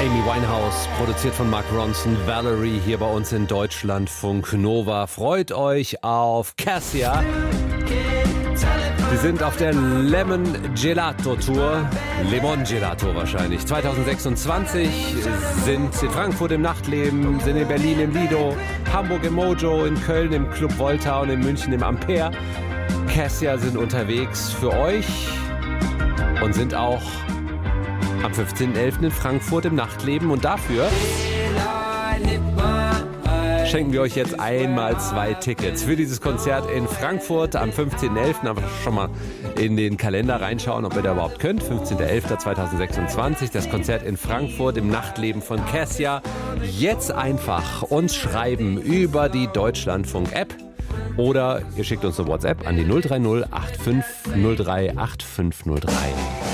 Amy Winehouse, produziert von Mark Ronson, Valerie hier bei uns in Deutschlandfunk Nova. Freut euch auf Cassia. Sie sind auf der Lemon Gelato Tour, Lemon Gelato wahrscheinlich. 2026 sind in Frankfurt im Nachtleben, sind in Berlin im Lido, Hamburg im Mojo, in Köln im Club Volta und in München im Ampere. Cassia sind unterwegs für euch und sind auch am 15.11. in Frankfurt im Nachtleben. Und dafür schenken wir euch jetzt einmal 2 Tickets für dieses Konzert in Frankfurt am 15.11. Aber schon mal in den Kalender reinschauen, ob ihr da überhaupt könnt. 15.11.2026, das Konzert in Frankfurt im Nachtleben von Cassia. Jetzt einfach uns schreiben über die Deutschlandfunk-App oder ihr schickt uns eine WhatsApp an die 030 8503 8503.